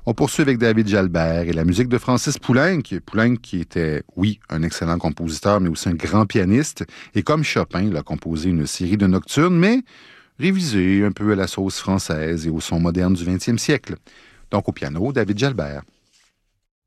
On poursuit avec David Jalbert et la musique de Francis Poulenc. Poulenc qui était, oui, un excellent compositeur, mais aussi un grand pianiste. Et comme Chopin, il a composé une série de nocturnes, mais révisé un peu à la sauce française et au son moderne du 20e siècle. Donc au piano, David Jalbert.